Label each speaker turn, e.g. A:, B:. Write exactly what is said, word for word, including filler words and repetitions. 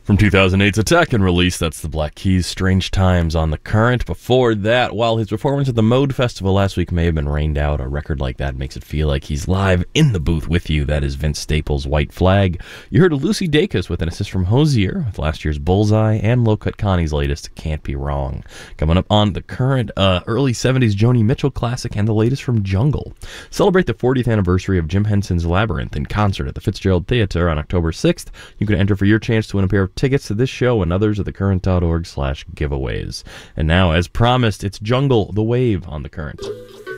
A: From two thousand eight's Attack and Release, that's the Black Keys' Strange Times on the Current. Before that, while his performance at the Mode Festival last week may have been rained out, a record like that makes it feel like he's live in the booth with you. That is Vince Staples' White Flag. You heard Lucy Dacus with an assist from Hozier with last year's Bullseye, and Low Cut Connie's latest, Can't Be Wrong. Coming up on the Current, uh, early seventies Joni Mitchell classic and the latest from Jungle. Celebrate the fortieth anniversary of Jim Henson's Labyrinth in concert at the Fitzgerald Theater on October sixth. You can enter for your chance to win a pair of tickets to this show and others at thecurrent.org slash giveaways. And now, as promised, it's Jungle, The Wave on the Current.